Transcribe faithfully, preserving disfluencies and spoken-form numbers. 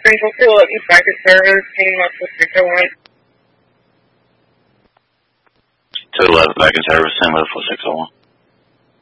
Central two eleven Packet Service, team up to six oh one. two eleven Packet Service, team up for six oh one.